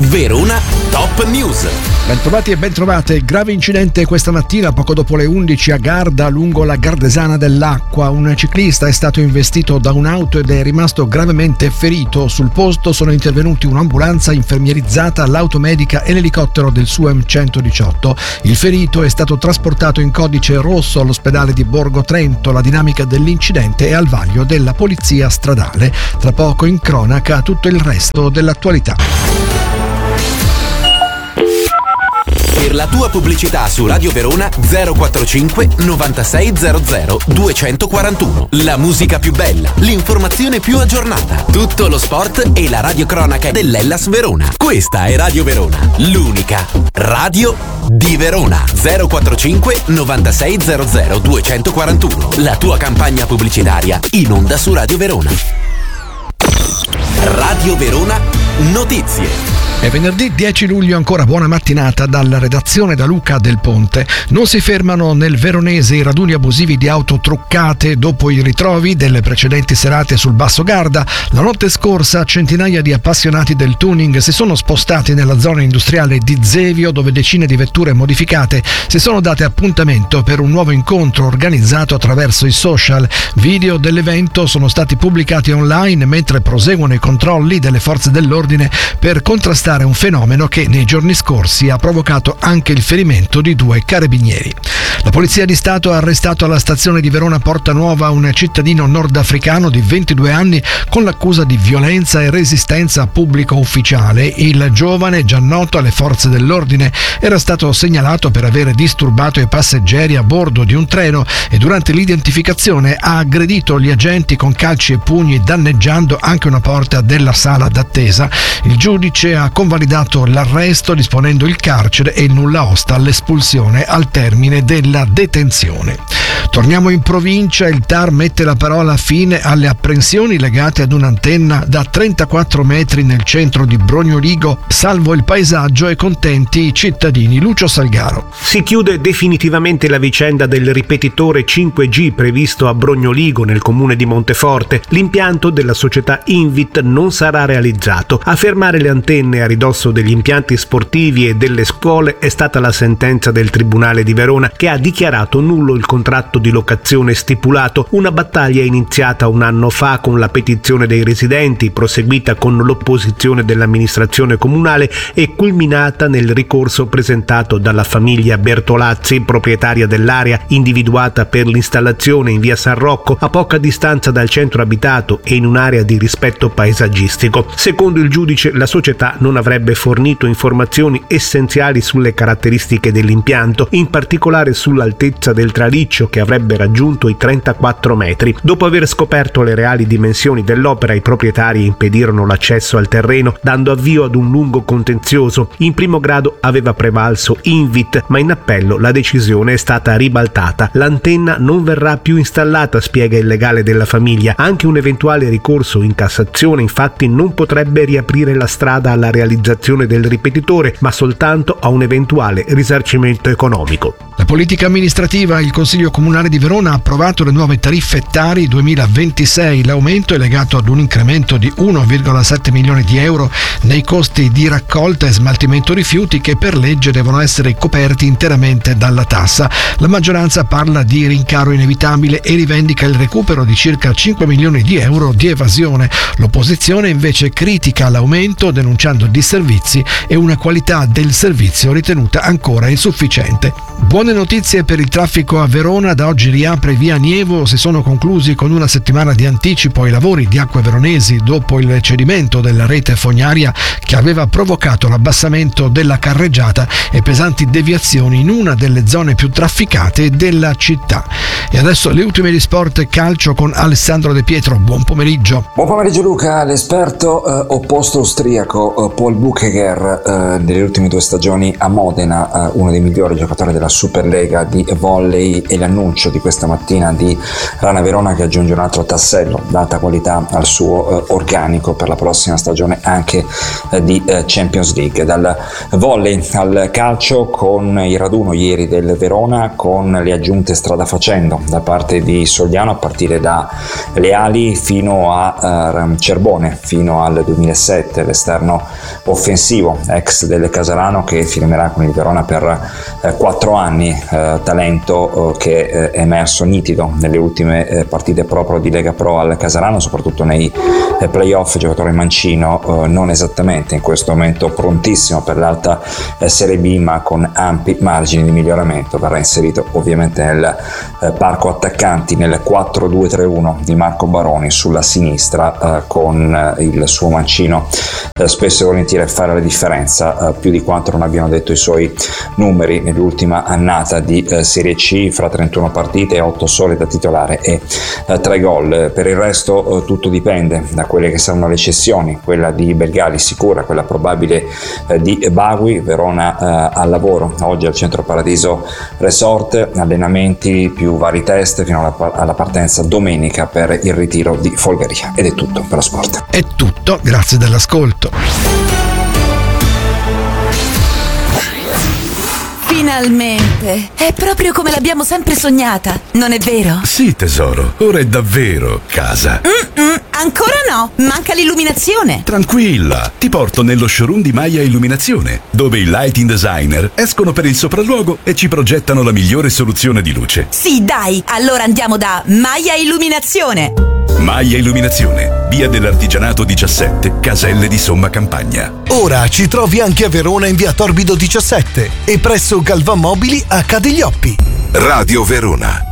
Verona Top News. Bentrovati e bentrovate. Grave incidente questa mattina poco dopo le 11 a Garda, lungo la Gardesana dell'Acqua. Un ciclista è stato investito da un'auto ed è rimasto gravemente ferito. Sul posto sono intervenuti un'ambulanza infermierizzata, l'automedica e l'elicottero del SUEM 118. Il ferito è stato trasportato in codice rosso all'ospedale di Borgo Trento. La dinamica dell'incidente è al vaglio della polizia stradale. Tra poco in cronaca tutto il resto dell'attualità. Per la tua pubblicità su Radio Verona 045 9600 241. La musica più bella, l'informazione più aggiornata, tutto lo sport e la radiocronaca dell'Hellas Verona. Questa è Radio Verona, l'unica radio di Verona. 045 9600 241. La tua campagna pubblicitaria in onda su Radio Verona. Radio Verona Notizie. È venerdì 10 luglio, ancora buona mattinata dalla redazione da Luca Del Ponte. Non si fermano nel veronese i raduni abusivi di auto truccate dopo i ritrovi delle precedenti serate sul Basso Garda. La notte scorsa centinaia di appassionati del tuning si sono spostati nella zona industriale di Zevio, dove decine di vetture modificate si sono date appuntamento per un nuovo incontro organizzato attraverso i social. Video dell'evento sono stati pubblicati online mentre proseguono i controlli delle forze dell'ordine per contrastare un fenomeno che nei giorni scorsi ha provocato anche il ferimento di 2 carabinieri. La Polizia di Stato ha arrestato alla stazione di Verona Porta Nuova un cittadino nordafricano di 22 anni con l'accusa di violenza e resistenza a pubblico ufficiale. Il giovane, già noto alle forze dell'ordine, era stato segnalato per aver disturbato i passeggeri a bordo di un treno e durante l'identificazione ha aggredito gli agenti con calci e pugni, danneggiando anche una porta della sala d'attesa. Il giudice ha convalidato l'arresto disponendo il carcere e il nulla osta all'espulsione al termine della detenzione. Torniamo in provincia. Il TAR mette la parola fine alle apprensioni legate ad un'antenna da 34 metri nel centro di Brognoligo. Salvo il paesaggio e contenti i cittadini. Lucio Salgaro. Si chiude definitivamente la vicenda del ripetitore 5G previsto a Brognoligo nel comune di Monteforte. L'impianto della società Invit non sarà realizzato. A fermare le antenne a ridosso degli impianti sportivi e delle scuole è stata la sentenza del Tribunale di Verona, che ha dichiarato nullo il contratto di locazione stipulato. Una battaglia iniziata un anno fa con la petizione dei residenti, proseguita con l'opposizione dell'amministrazione comunale e culminata nel ricorso presentato dalla famiglia Bertolazzi, proprietaria dell'area individuata per l'installazione in via San Rocco, a poca distanza dal centro abitato e in un'area di rispetto paesaggistico. Secondo il giudice, la società non avrebbe fornito informazioni essenziali sulle caratteristiche dell'impianto, in particolare sull'altezza del traliccio, che avrebbe raggiunto i 34 metri. Dopo aver scoperto le reali dimensioni dell'opera, i proprietari impedirono l'accesso al terreno, dando avvio ad un lungo contenzioso. In primo grado aveva prevalso Invit, ma in appello la decisione è stata ribaltata. L'antenna non verrà più installata, spiega il legale della famiglia. Anche un eventuale ricorso in Cassazione, infatti, non potrebbe riaprire la strada alla realizzazione del ripetitore, ma soltanto a un eventuale risarcimento economico. La politica amministrativa. Il Consiglio Comunale di Verona ha approvato le nuove tariffe Tari 2026. L'aumento è legato ad un incremento di 1,7 milioni di euro nei costi di raccolta e smaltimento rifiuti, che per legge devono essere coperti interamente dalla tassa. La maggioranza parla di rincaro inevitabile e rivendica il recupero di circa 5 milioni di euro di evasione. L'opposizione invece critica l'aumento, denunciando disservizi e una qualità del servizio ritenuta ancora insufficiente. Buone notizie per il traffico a Verona. Da oggi riapre via Nievo. Si sono conclusi con una settimana di anticipo i lavori di Acque Veronesi dopo il cedimento della rete fognaria che aveva provocato l'abbassamento della carreggiata e pesanti deviazioni in una delle zone più trafficate della città. E adesso le ultime di sport calcio con Alessandro De Pietro. Buon pomeriggio. Buon pomeriggio Luca. L'esperto opposto austriaco Paul Bucherer nelle ultime 2 stagioni a Modena, uno dei migliori giocatori della Superlega di volley e l'annuncio di questa mattina di Rana Verona che aggiunge un altro tassello d'alta qualità al suo organico per la prossima stagione anche di Champions League. Dal volley al calcio, con il raduno ieri del Verona, con le aggiunte strada facendo da parte di Sogliano a partire da Leali fino a Cerbone, fino al 2007, l'esterno offensivo ex del Casarano che firmerà con il Verona per 4 anni, talento che è emerso nitido nelle ultime partite proprio di Lega Pro al Casarano, soprattutto nei playoff, giocatore mancino, non esattamente in questo momento prontissimo per l'alta Serie B, ma con ampi margini di miglioramento. Verrà inserito ovviamente nel parco attaccanti nel 4-2-3-1 di Marco Baroni sulla sinistra, con il suo mancino spesso e volentieri a fare la differenza, più di quanto non abbiano detto i suoi numeri nell'ultima annata di Serie C, fra 31 partite, 8 sole da titolare e 3 gol. Per il resto tutto dipende da quelle che saranno le cessioni, quella di Belgali sicura, quella probabile di Bagui. Verona al lavoro oggi al Centro Paradiso Resort, allenamenti più vari test fino alla partenza domenica per il ritiro di Folgaria. Ed è tutto per lo sport. È tutto, grazie dell'ascolto. Finalmente! È proprio come l'abbiamo sempre sognata, non è vero? Sì, tesoro, ora è davvero casa. Ancora no, manca l'illuminazione. Tranquilla, ti porto nello showroom di Maia Illuminazione, dove i lighting designer escono per il sopralluogo e ci progettano la migliore soluzione di luce. Sì, dai, allora andiamo da Maia Illuminazione. Maia Illuminazione, via dell'Artigianato 17, Caselle di Somma Campagna. Ora ci trovi anche a Verona in via Torbido 17 e presso Galvan Mobili a Cadiglioppi. Radio Verona.